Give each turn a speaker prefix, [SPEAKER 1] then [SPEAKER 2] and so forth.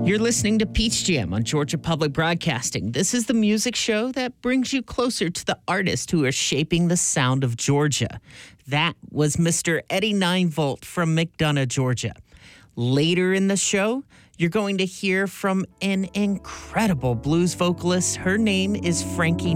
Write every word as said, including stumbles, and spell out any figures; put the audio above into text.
[SPEAKER 1] You're listening to Peach Jam on Georgia Public Broadcasting. This is the music show that brings you closer to the artists who are shaping the sound of Georgia. That was Mister Eddie Nine Volt from McDonough, Georgia. Later in the show, you're going to hear from an incredible blues vocalist. Her name is Frankie